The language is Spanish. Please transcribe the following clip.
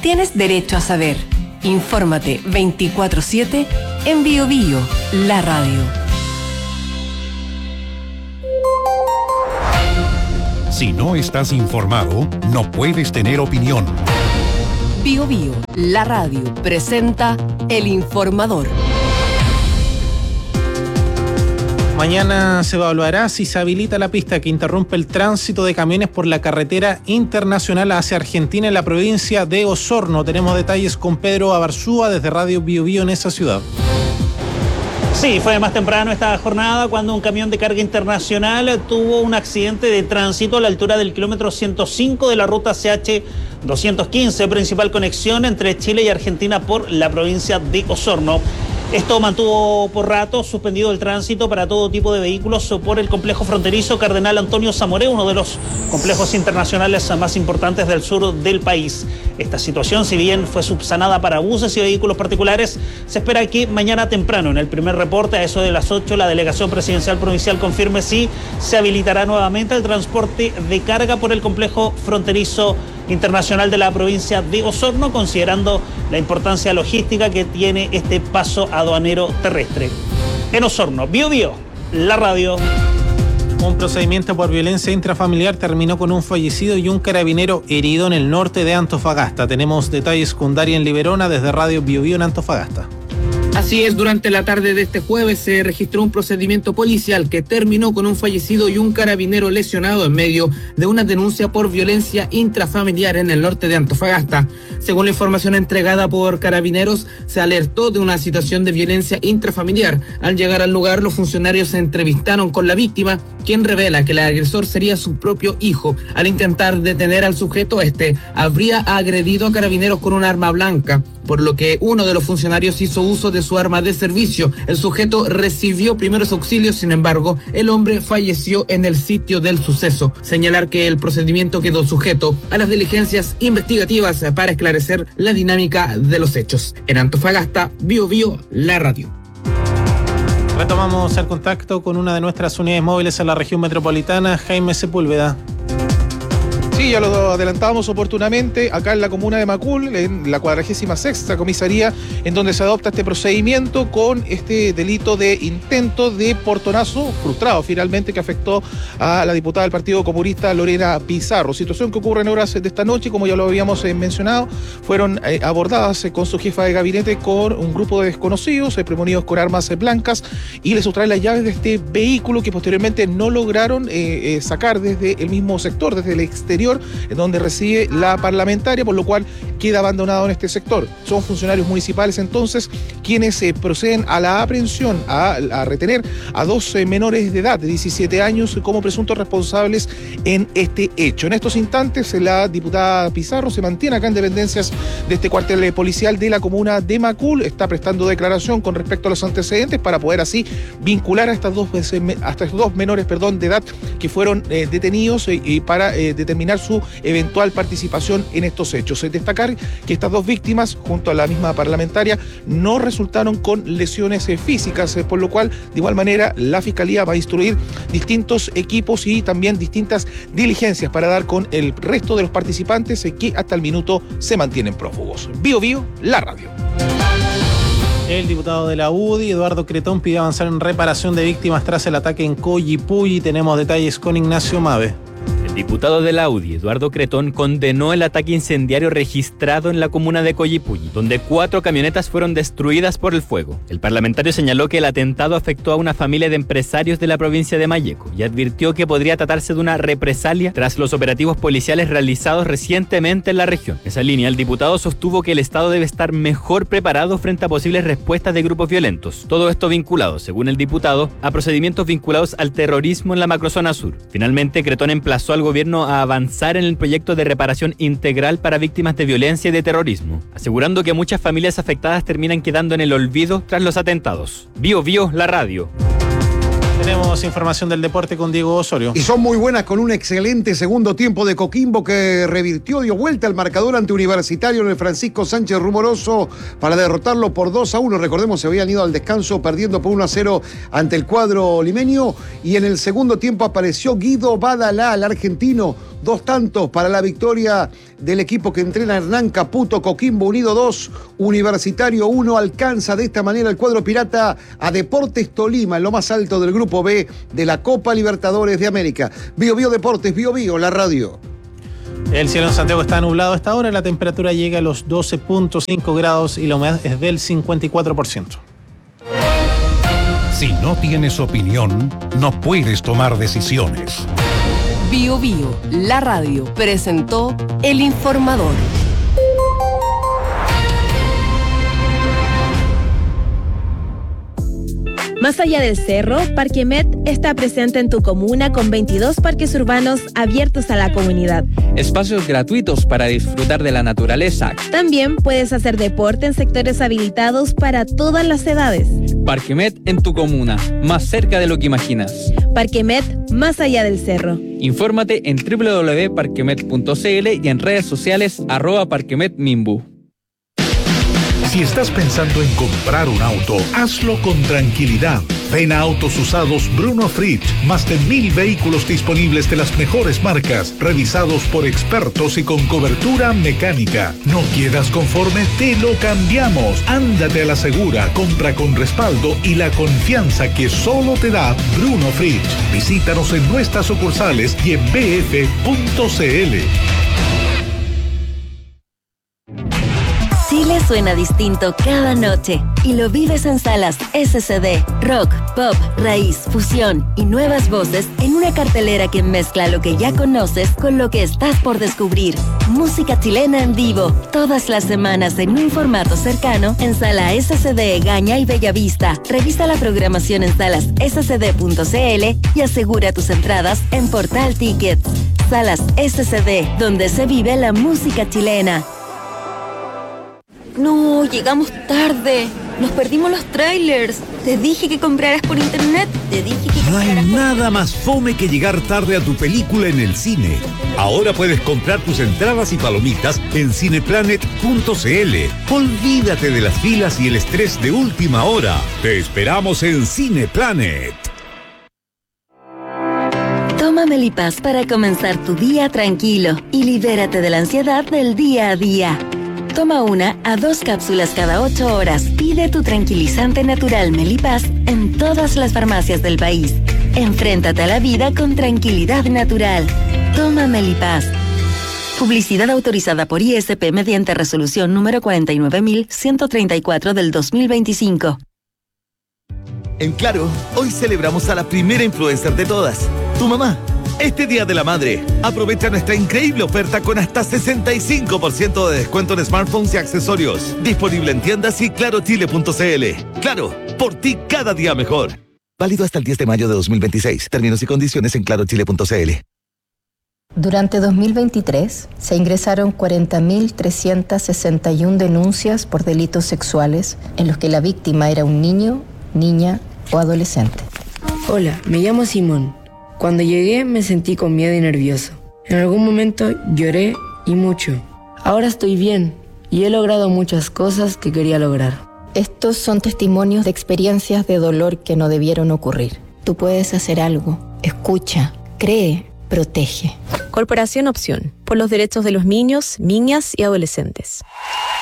Tienes derecho a saber. Infórmate 24/7 en Bio Bio, la radio. Si no estás informado, no puedes tener opinión. Bio Bio, la radio, presenta El Informador. Mañana se evaluará si se habilita la pista que interrumpe el tránsito de camiones por la carretera internacional hacia Argentina en la provincia de Osorno. Tenemos detalles con Pedro Abarzúa desde Radio Bio Bio en esa ciudad. Sí, fue más temprano esta jornada cuando un camión de carga internacional tuvo un accidente de tránsito a la altura del kilómetro 105 de la ruta CH 215, principal conexión entre Chile y Argentina por la provincia de Osorno. Esto mantuvo por rato suspendido el tránsito para todo tipo de vehículos por el complejo fronterizo Cardenal Antonio Zamoré, uno de los complejos internacionales más importantes del sur del país. Esta situación, si bien fue subsanada para buses y vehículos particulares, se espera que mañana temprano, en el primer reporte, a eso de las 8, la delegación presidencial provincial confirme si se habilitará nuevamente el transporte de carga por el complejo fronterizo internacional de la provincia de Osorno, considerando la importancia logística que tiene este paso aduanero terrestre. En Osorno, Bio Bio, la radio. Un procedimiento por violencia intrafamiliar terminó con un fallecido y un carabinero herido en el norte de Antofagasta. Tenemos detalles con Darien Liberona desde Radio Bio Bio en Antofagasta. Así es, durante la tarde de este jueves se registró un procedimiento policial que terminó con un fallecido y un carabinero lesionado en medio de una denuncia por violencia intrafamiliar en el norte de Antofagasta. Según la información entregada por Carabineros, se alertó de una situación de violencia intrafamiliar. Al llegar al lugar, los funcionarios se entrevistaron con la víctima, quien revela que el agresor sería su propio hijo. Al intentar detener al sujeto, este habría agredido a Carabineros con un arma blanca, por lo que uno de los funcionarios hizo uso de su arma de servicio. El sujeto recibió primeros auxilios, sin embargo, el hombre falleció en el sitio del suceso. Señalar que el procedimiento quedó sujeto a las diligencias investigativas para esclarecer la dinámica de los hechos. En Antofagasta, Bio Bio, la radio. Retomamos el contacto con una de nuestras unidades móviles en la región metropolitana, Jaime Sepúlveda. Sí, ya lo adelantábamos oportunamente, acá en la comuna de Macul, en la 46ª comisaría, en donde se adopta este procedimiento con este delito de intento de portonazo frustrado finalmente que afectó a la diputada del Partido Comunista Lorena Pizarro. Situación que ocurre en horas de esta noche, como ya lo habíamos mencionado, fueron abordadas con su jefa de gabinete con un grupo de desconocidos, premonidos con armas blancas, y le sustraen las llaves de este vehículo que posteriormente no lograron sacar desde el mismo sector, desde el exterior, en donde reside la parlamentaria, por lo cual queda abandonado en este sector. Son funcionarios municipales entonces quienes proceden a la aprehensión, a retener a dos menores de edad de 17 años como presuntos responsables en este hecho. En estos instantes la diputada Pizarro se mantiene acá en dependencias de este cuartel policial de la comuna de Macul, está prestando declaración con respecto a los antecedentes para poder así vincular a estos dos menores de edad que fueron detenidos y para determinar su eventual participación en estos hechos. Destacar que estas dos víctimas, junto a la misma parlamentaria, no resultaron con lesiones físicas, por lo cual, de igual manera, la Fiscalía va a instruir distintos equipos y también distintas diligencias para dar con el resto de los participantes que hasta el minuto se mantienen prófugos. Bio Bio, la radio. El diputado de la UDI, Eduardo Cretón, pide avanzar en reparación de víctimas tras el ataque en Coyipulli. Tenemos detalles con Ignacio Mave. El diputado de la UDI, Eduardo Cretón, condenó el ataque incendiario registrado en la comuna de Coyipulli, donde 4 camionetas fueron destruidas por el fuego. El parlamentario señaló que el atentado afectó a una familia de empresarios de la provincia de Malleco y advirtió que podría tratarse de una represalia tras los operativos policiales realizados recientemente en la región. En esa línea, el diputado sostuvo que el Estado debe estar mejor preparado frente a posibles respuestas de grupos violentos. Todo esto vinculado, según el diputado, a procedimientos vinculados al terrorismo en la macrozona sur. Finalmente, Cretón emplazó al gobierno a avanzar en el proyecto de reparación integral para víctimas de violencia y de terrorismo, asegurando que muchas familias afectadas terminan quedando en el olvido tras los atentados. Bio Bio, la radio. Tenemos información del deporte con Diego Osorio. Y son muy buenas con un excelente segundo tiempo de Coquimbo que revirtió, dio vuelta al marcador ante Universitario en el Francisco Sánchez Rumoroso para derrotarlo por 2-1. Recordemos, se habían ido al descanso perdiendo por 1-0 ante el cuadro limeño. Y en el segundo tiempo apareció Guido Badalá, el argentino. 2 tantos para la victoria del equipo que entrena Hernán Caputo. Coquimbo Unido 2, Universitario 1. Alcanza de esta manera el cuadro pirata a Deportes Tolima en lo más alto del grupo B de la Copa Libertadores de América. Bio Deportes, Bio, la radio. El cielo en Santiago está nublado a esta hora, la temperatura llega a los 12.5 grados y la humedad es del 54%. Si no tienes opinión, no puedes tomar decisiones. Bio, la radio, presentó El Informador. Más allá del cerro, Parquemet está presente en tu comuna con 22 parques urbanos abiertos a la comunidad. Espacios gratuitos para disfrutar de la naturaleza. También puedes hacer deporte en sectores habilitados para todas las edades. Parquemet en tu comuna, más cerca de lo que imaginas. Parquemet, más allá del cerro. Infórmate en www.parquemet.cl y en redes sociales @parquemetmimbu. Si estás pensando en comprar un auto, hazlo con tranquilidad. Ven a Autos Usados Bruno Fritsch. Más de 1000 vehículos disponibles de las mejores marcas, revisados por expertos y con cobertura mecánica. ¿No quedas conforme? Te lo cambiamos. Ándate a la segura, compra con respaldo y la confianza que solo te da Bruno Fritsch. Visítanos en nuestras sucursales y en bf.cl. Chile suena distinto cada noche y lo vives en salas SCD, rock, pop, raíz, fusión y nuevas voces en una cartelera que mezcla lo que ya conoces con lo que estás por descubrir. Música chilena en vivo, todas las semanas en un formato cercano en Sala SCD Gaña y Bellavista. Revisa la programación en salas scd.cl y asegura tus entradas en Portal Tickets. Salas SCD, donde se vive la música chilena. No, llegamos tarde. Nos perdimos los trailers. Te dije que compraras por internet. No hay nada más fome que llegar tarde a tu película en el cine. Ahora puedes comprar tus entradas y palomitas en cineplanet.cl. Olvídate de las filas y el estrés de última hora. Te esperamos en Cineplanet. Toma Melipaz para comenzar tu día tranquilo y libérate de la ansiedad del día a día. Toma 1 a 2 cápsulas cada 8 horas. Pide tu tranquilizante natural Melipaz en todas las farmacias del país. Enfréntate a la vida con tranquilidad natural. Toma Melipaz. Publicidad autorizada por ISP mediante resolución número 49.134 del 2025. En Claro, hoy celebramos a la primera influencer de todas, tu mamá. Este Día de la Madre, aprovecha nuestra increíble oferta con hasta 65% de descuento en smartphones y accesorios. Disponible en tiendas y clarochile.cl. Claro, por ti cada día mejor. Válido hasta el 10 de mayo de 2026. Términos y condiciones en clarochile.cl. Durante 2023 se ingresaron 40.361 denuncias por delitos sexuales en los que la víctima era un niño, niña o adolescente. Hola, me llamo Simón. Cuando llegué me sentí con miedo y nervioso. En algún momento lloré y mucho. Ahora estoy bien y he logrado muchas cosas que quería lograr. Estos son testimonios de experiencias de dolor que no debieron ocurrir. Tú puedes hacer algo. Escucha, cree, protege. Corporación Opción, por los derechos de los niños, niñas y adolescentes.